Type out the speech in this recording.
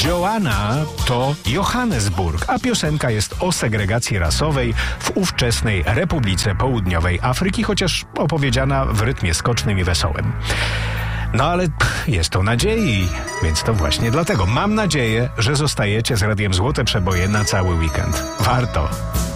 Joanna to Johannesburg, a piosenka jest o segregacji rasowej w ówczesnej Republice Południowej Afryki, chociaż opowiedziana w rytmie skocznym i wesołym. No ale jest to nadziei, więc to właśnie dlatego mam nadzieję, że zostajecie z Radiem Złote Przeboje na cały weekend. Warto!